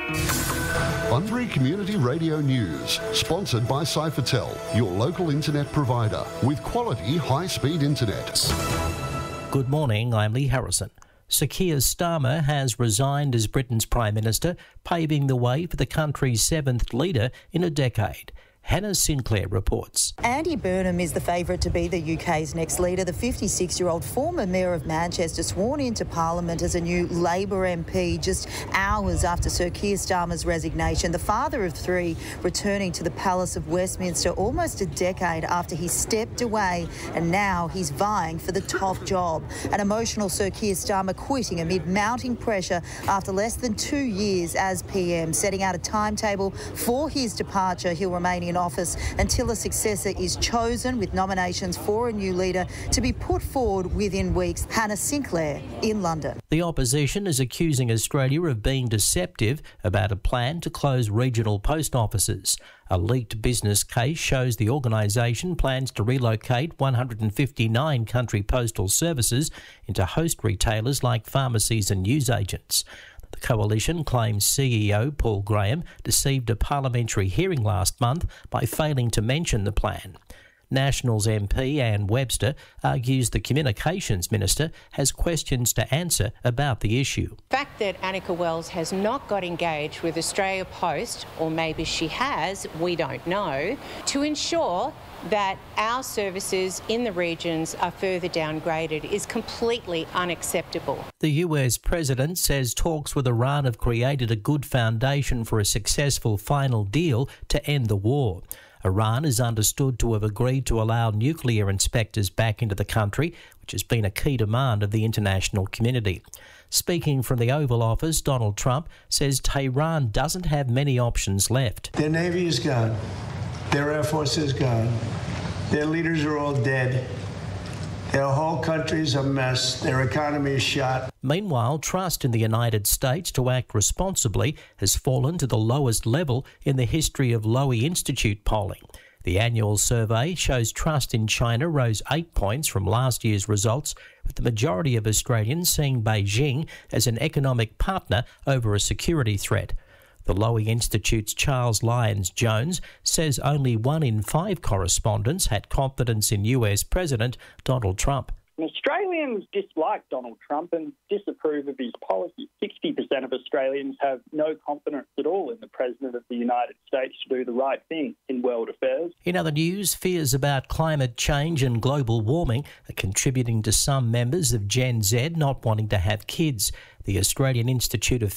On 3 Community Radio News, sponsored by Cyphertel, your local internet provider with quality high-speed internet. Good morning, I'm Lee Harrison. Sir Keir Starmer has resigned as Britain's Prime Minister, paving the way for the country's 7th leader in a decade. Hannah Sinclair reports. Andy Burnham is the favourite to be the UK's next leader. The 56-year-old former Mayor of Manchester sworn into Parliament as a new Labor MP just hours after Sir Keir Starmer's resignation. The father of 3 returning to the Palace of Westminster almost a decade after he stepped away, and now he's vying for the top job. An emotional Sir Keir Starmer quitting amid mounting pressure after less than 2 years as PM, setting out a timetable for his departure. He'll remain in office until a successor is chosen, with nominations for a new leader to be put forward within weeks. Hannah Sinclair in London. The opposition is accusing Australia of being deceptive about a plan to close regional post offices. A leaked business case shows the organisation plans to relocate 159 country postal services into host retailers like pharmacies and newsagents. The coalition claims CEO Paul Graham deceived a parliamentary hearing last month by failing to mention the plan. Nationals MP Anne Webster argues the Communications Minister has questions to answer about the issue. The fact that Annika Wells has not got engaged with Australia Post, or maybe she has, we don't know, to ensure that our services in the regions are further downgraded is completely unacceptable. The US President says talks with Iran have created a good foundation for a successful final deal to end the war. Iran is understood to have agreed to allow nuclear inspectors back into the country, which has been a key demand of the international community. Speaking from the Oval Office, Donald Trump says Tehran doesn't have many options left. Their Navy is gone. Their Air Force is gone. Their leaders are all dead. Their whole country's a mess. Their economy is shot. Meanwhile, trust in the United States to act responsibly has fallen to the lowest level in the history of Lowy Institute polling. The annual survey shows trust in China rose 8 points from last year's results, with the majority of Australians seeing Beijing as an economic partner over a security threat. The Lowy Institute's Charles Lyons-Jones says only 1 in 5 correspondents had confidence in US President Donald Trump. Australians dislike Donald Trump and disapprove of his policies. 60% of Australians have no confidence at all in the President of the United States to do the right thing in world affairs. In other news, fears about climate change and global warming are contributing to some members of Gen Z not wanting to have kids. The Australian Institute of